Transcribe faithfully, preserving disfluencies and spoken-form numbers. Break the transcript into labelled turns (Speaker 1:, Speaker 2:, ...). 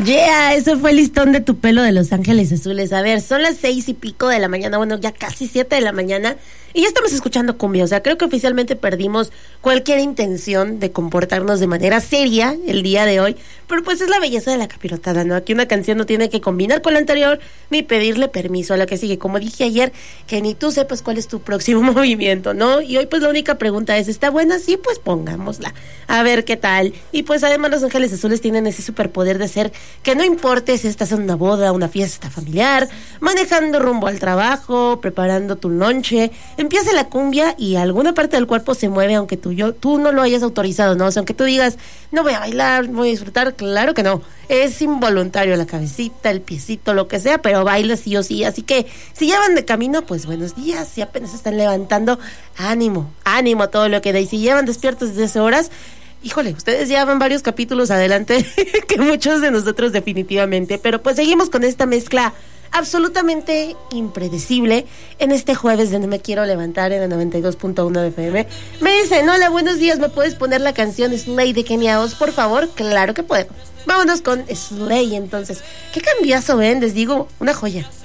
Speaker 1: Yeah, eso fue el listón de tu pelo de Los Ángeles Azules. A ver, son las seis y pico de la mañana, bueno, ya casi siete de la mañana, y ya estamos escuchando cumbia. O sea, creo que oficialmente perdimos cualquier intención de comportarnos de manera seria el día de hoy, pero pues es la belleza de la capirotada, ¿no? Aquí una canción no tiene que combinar con la anterior, ni pedirle permiso a la que sigue. Como dije ayer, que ni tú sepas cuál es tu próximo movimiento, ¿no? Y hoy pues la única pregunta es, ¿está buena? Sí, pues pongámosla, a ver qué tal. Y pues además Los Ángeles Azules tienen ese superpoder de ser que no importe si estás en una boda, una fiesta familiar, manejando rumbo al trabajo, preparando tu lonche, empieza la cumbia y alguna parte del cuerpo se mueve aunque tú, yo, tú no lo hayas autorizado, ¿no? O sea, aunque tú digas, no voy a bailar, voy a disfrutar, claro que no. Es involuntario la cabecita, el piecito, lo que sea, pero baila sí o sí. Así que si ya van de camino, pues buenos días. Si apenas se están levantando, ánimo, ánimo a todo lo que da. Y si llevan despiertos desde hace horas, híjole, ustedes ya van varios capítulos adelante que muchos de nosotros definitivamente, pero pues seguimos con esta mezcla absolutamente impredecible en este jueves de No Me Quiero Levantar en la noventa y dos punto uno de F M. Me dicen, hola, buenos días, ¿me puedes poner la canción Slay de Kenia Oz, por favor? Claro que puedo. Vámonos con Slay entonces. ¿Qué cambiazo ven? Les digo, una joya.